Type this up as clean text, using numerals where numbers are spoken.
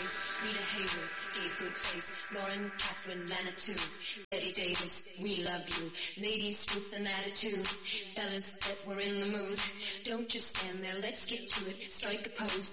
Graves, Rita Hayworth gave good face, Lauren, Catherine, Lana too, Betty Davis, we love you, ladies with an attitude, fellas that were in the mood, don't just stand there, let's get to it, strike a pose,